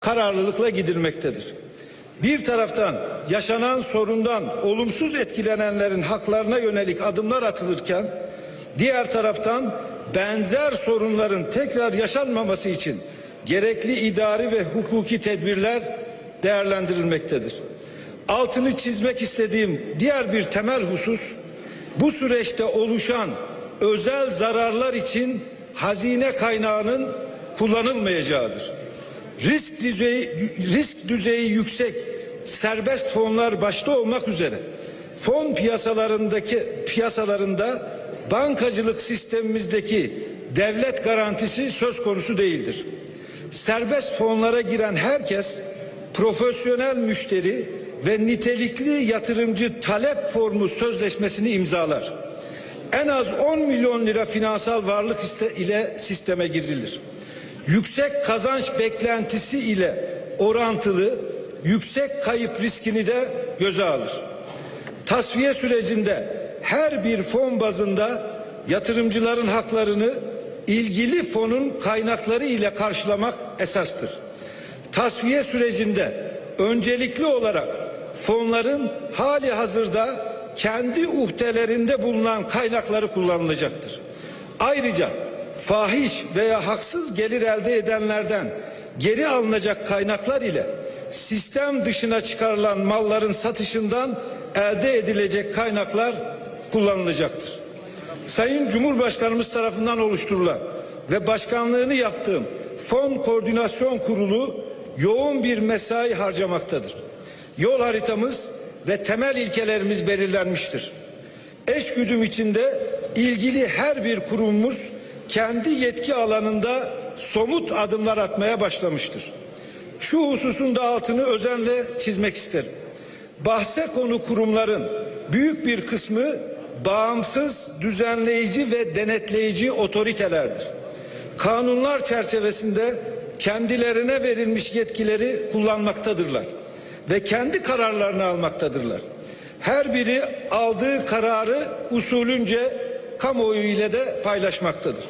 kararlılıkla gidilmektedir. Bir taraftan yaşanan sorundan olumsuz etkilenenlerin haklarına yönelik adımlar atılırken, diğer taraftan benzer sorunların tekrar yaşanmaması için gerekli idari ve hukuki tedbirler değerlendirilmektedir. Altını çizmek istediğim diğer bir temel husus, bu süreçte oluşan özel zararlar için hazine kaynağının kullanılmayacağıdır. Risk düzeyi yüksek serbest fonlar başta olmak üzere fon piyasalarında bankacılık sistemimizdeki devlet garantisi söz konusu değildir. Serbest fonlara giren herkes profesyonel müşteri ve nitelikli yatırımcı talep formu sözleşmesini imzalar. En az 10 milyon lira finansal varlık ile sisteme girilir. Yüksek kazanç beklentisi ile orantılı yüksek kayıp riskini de göze alır. Tasfiye sürecinde her bir fon bazında yatırımcıların haklarını ilgili fonun kaynakları ile karşılamak esastır. Tasfiye sürecinde öncelikli olarak fonların hali hazırda kendi uhdelerinde bulunan kaynakları kullanılacaktır. Ayrıca fahiş veya haksız gelir elde edenlerden geri alınacak kaynaklar ile sistem dışına çıkarılan malların satışından elde edilecek kaynaklar kullanılacaktır. Sayın Cumhurbaşkanımız tarafından oluşturulan ve başkanlığını yaptığım Fon Koordinasyon Kurulu yoğun bir mesai harcamaktadır. Yol haritamız ve temel ilkelerimiz belirlenmiştir. Eşgüdüm içinde ilgili her bir kurumumuz kendi yetki alanında somut adımlar atmaya başlamıştır. Şu hususun da altını özenle çizmek isterim. Bahse konu kurumların büyük bir kısmı bağımsız, düzenleyici ve denetleyici otoritelerdir. Kanunlar çerçevesinde kendilerine verilmiş yetkileri kullanmaktadırlar ve kendi kararlarını almaktadırlar. Her biri aldığı kararı usulünce kamuoyu ile de paylaşmaktadır.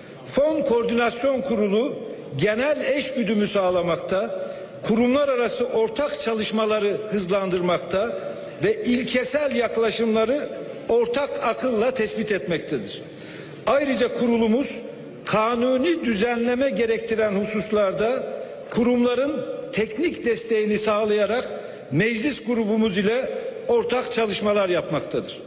Fon Koordinasyon Kurulu genel eşgüdümü sağlamakta, kurumlar arası ortak çalışmaları hızlandırmakta ve ilkesel yaklaşımları ortak akılla tespit etmektedir. Ayrıca kurulumuz kanuni düzenleme gerektiren hususlarda kurumların teknik desteğini sağlayarak meclis grubumuz ile ortak çalışmalar yapmaktadır.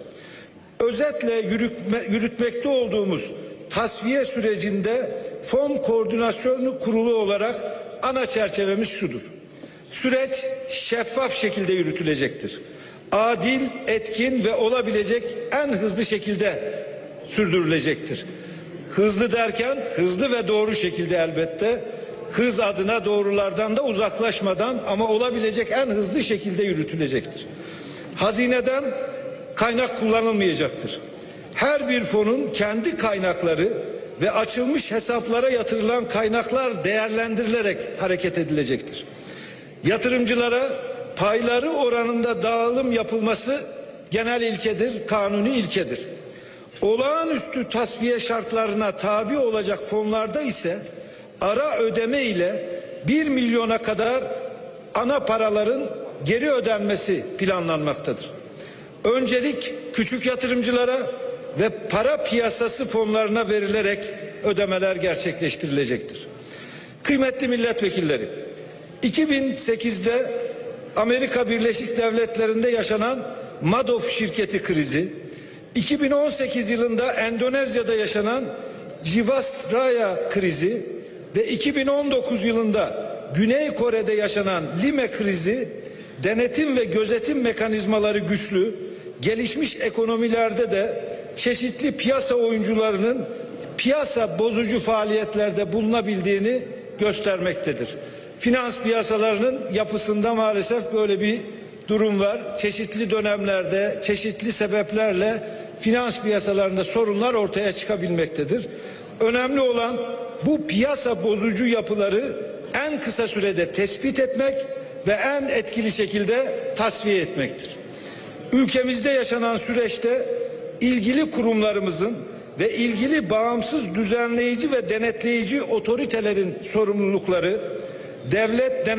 Özetle yürütmekte olduğumuz tasfiye sürecinde Fon Koordinasyonu Kurulu olarak ana çerçevemiz şudur. Süreç şeffaf şekilde yürütülecektir. Adil, etkin ve olabilecek en hızlı şekilde sürdürülecektir. Hızlı derken hızlı ve doğru şekilde elbette. Hız adına doğrulardan da uzaklaşmadan ama olabilecek en hızlı şekilde yürütülecektir. Hazineden kaynak kullanılmayacaktır. Her bir fonun kendi kaynakları ve açılmış hesaplara yatırılan kaynaklar değerlendirilerek hareket edilecektir. Yatırımcılara payları oranında dağılım yapılması genel ilkedir, kanuni ilkedir. Olağanüstü tasfiye şartlarına tabi olacak fonlarda ise ara ödeme ile 1 milyona kadar ana paraların geri ödenmesi planlanmaktadır. Öncelik küçük yatırımcılara ve para piyasası fonlarına verilerek ödemeler gerçekleştirilecektir. Kıymetli milletvekilleri, 2008'de Amerika Birleşik Devletleri'nde yaşanan Madoff şirketi krizi, 2018 yılında Endonezya'da yaşanan Jiwasraya krizi ve 2019 yılında Güney Kore'de yaşanan Lime krizi, denetim ve gözetim mekanizmaları güçlü, gelişmiş ekonomilerde de çeşitli piyasa oyuncularının piyasa bozucu faaliyetlerde bulunabildiğini göstermektedir. Finans piyasalarının yapısında maalesef böyle bir durum var. Çeşitli dönemlerde, çeşitli sebeplerle finans piyasalarında sorunlar ortaya çıkabilmektedir. Önemli olan bu piyasa bozucu yapıları en kısa sürede tespit etmek ve en etkili şekilde tasfiye etmektir. Ülkemizde yaşanan süreçte ilgili kurumlarımızın ve ilgili bağımsız düzenleyici ve denetleyici otoritelerin sorumlulukları devlet